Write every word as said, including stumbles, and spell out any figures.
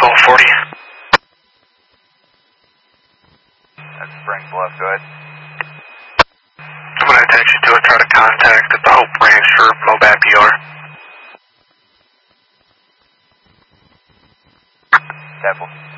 twelve forty. That's Spring Bluff, go ahead. I'm going to attach you to it, try to contact at the Hope Ranch for Mobat P R. Apple.